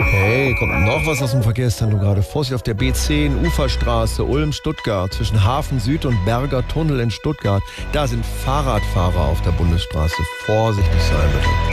Hey, kommt noch was aus dem Verkehrszentrum gerade? Vorsicht auf der B10, Uferstraße, Ulm-Stuttgart, zwischen Hafen Süd und Berger Tunnel in Stuttgart. Da sind Fahrradfahrer auf der Bundesstraße. Vorsichtig sein, bitte.